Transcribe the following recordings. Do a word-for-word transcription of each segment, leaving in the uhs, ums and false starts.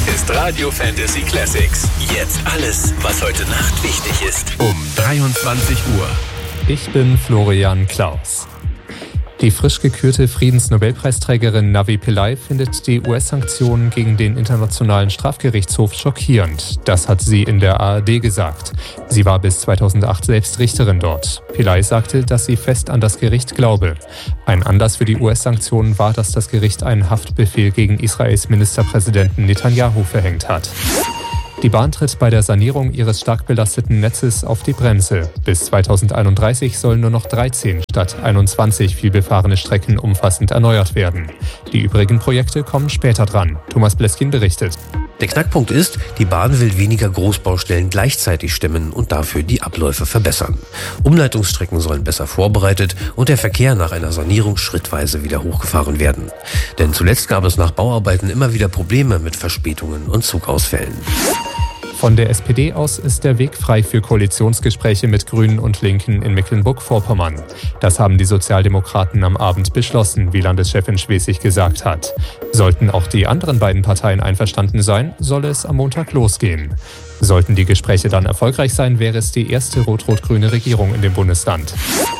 ist Radio Fantasy Classics. Jetzt alles, was heute Nacht wichtig ist. Um dreiundzwanzig Uhr. Ich bin Florian Klaus. Die frisch gekürte Friedensnobelpreisträgerin Navi Pillay findet die U S-Sanktionen gegen den Internationalen Strafgerichtshof schockierend. Das hat sie in der A R D gesagt. Sie war bis zweitausendacht selbst Richterin dort. Pillay sagte, dass sie fest an das Gericht glaube. Ein Anlass für die U S-Sanktionen war, dass das Gericht einen Haftbefehl gegen Israels Ministerpräsidenten Netanyahu verhängt hat. Die Bahn tritt bei der Sanierung ihres stark belasteten Netzes auf die Bremse. Bis zweitausendeinunddreißig sollen nur noch dreizehn statt einundzwanzig vielbefahrene Strecken umfassend erneuert werden. Die übrigen Projekte kommen später dran. Thomas Bleskin berichtet. Der Knackpunkt ist, die Bahn will weniger Großbaustellen gleichzeitig stemmen und dafür die Abläufe verbessern. Umleitungsstrecken sollen besser vorbereitet und der Verkehr nach einer Sanierung schrittweise wieder hochgefahren werden. Denn zuletzt gab es nach Bauarbeiten immer wieder Probleme mit Verspätungen und Zugausfällen. Von der S P D aus ist der Weg frei für Koalitionsgespräche mit Grünen und Linken in Mecklenburg-Vorpommern. Das haben die Sozialdemokraten am Abend beschlossen, wie Landeschefin Schwesig gesagt hat. Sollten auch die anderen beiden Parteien einverstanden sein, solle es am Montag losgehen. Sollten die Gespräche dann erfolgreich sein, wäre es die erste rot-rot-grüne Regierung in dem Bundesland.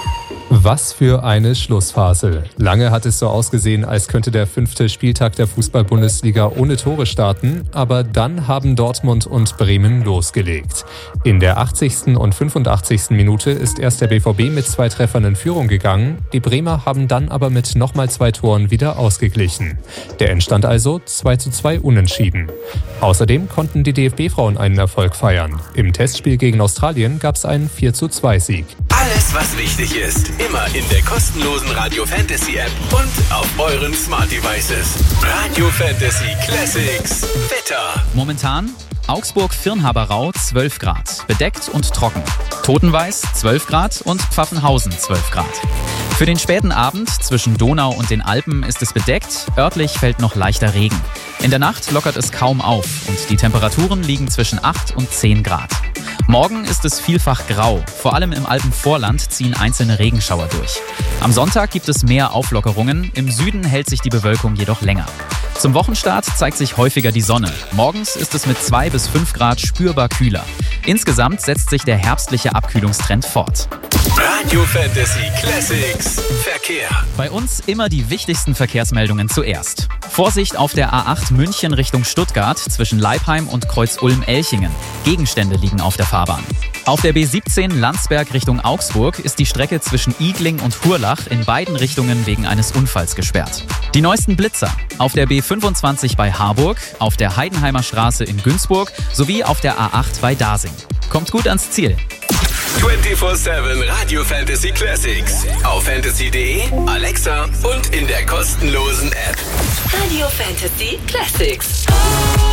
Was für eine Schlussphase. Lange hat es so ausgesehen, als könnte der fünfte Spieltag der Fußball-Bundesliga ohne Tore starten, aber dann haben Dortmund und Bremen losgelegt. In der achtzigsten und fünfundachtzigsten Minute ist erst der B V B mit zwei Treffern in Führung gegangen, die Bremer haben dann aber mit nochmal zwei Toren wieder ausgeglichen. Der Endstand also zwei zu zwei unentschieden. Außerdem konnten die D F B-Frauen einen Erfolg feiern. Im Testspiel gegen Australien gab es einen vier zu zwei Sieg. Alles, was wichtig ist, immer in der kostenlosen Radio Fantasy App und auf euren Smart Devices. Radio Fantasy Classics. Wetter. Momentan Augsburg-Firnhaberau zwölf Grad, bedeckt und trocken. Totenweiß zwölf Grad und Pfaffenhausen zwölf Grad. Für den späten Abend zwischen Donau und den Alpen ist es bedeckt, örtlich fällt noch leichter Regen. In der Nacht lockert es kaum auf und die Temperaturen liegen zwischen acht und zehn Grad. Morgen ist es vielfach grau, vor allem im Alpenvorland ziehen einzelne Regenschauer durch. Am Sonntag gibt es mehr Auflockerungen, im Süden hält sich die Bewölkung jedoch länger. Zum Wochenstart zeigt sich häufiger die Sonne. Morgens ist es mit zwei bis fünf Grad spürbar kühler. Insgesamt setzt sich der herbstliche Abkühlungstrend fort. Radio Fantasy Classics. Verkehr. Bei uns immer die wichtigsten Verkehrsmeldungen zuerst. Vorsicht auf der A acht München Richtung Stuttgart zwischen Leipheim und Kreuz-Ulm-Elchingen. Gegenstände liegen auf der Fahrbahn. Auf der B siebzehn Landsberg Richtung Augsburg ist die Strecke zwischen Igling und Hurlach in beiden Richtungen wegen eines Unfalls gesperrt. Die neuesten Blitzer auf der B fünfundzwanzig bei Harburg, auf der Heidenheimer Straße in Günzburg sowie auf der A acht bei Dasing. Kommt gut ans Ziel. vierundzwanzig sieben Radio Fantasy Classics. Auf fantasy punkt de, Alexa und in der kostenlosen App. Radio Fantasy Classics.